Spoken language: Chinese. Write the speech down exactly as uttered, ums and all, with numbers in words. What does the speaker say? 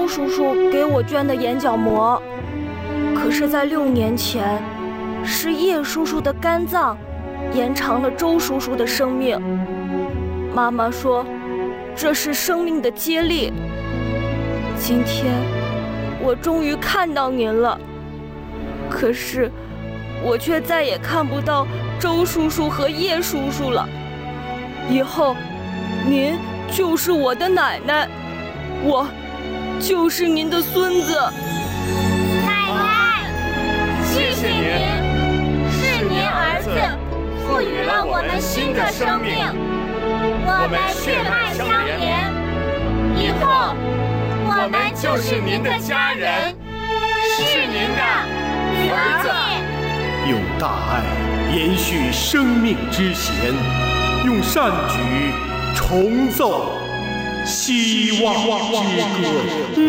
叔叔给我捐的眼角膜，可是，在六年前，是叶叔叔的肝脏延长了周叔叔的生命。妈妈说，这是生命的接力。今天，我终于看到您了，可是，我却再也看不到周叔叔和叶叔叔了。以后，您就是我的奶奶，我就是您的孙子。 奶奶，谢谢您，是您儿子赋予了我们新的生命，我们血脉相连，以后我们就是您的家人，是您的儿子。 用大爱延续生命之弦，用善举重奏希望之歌。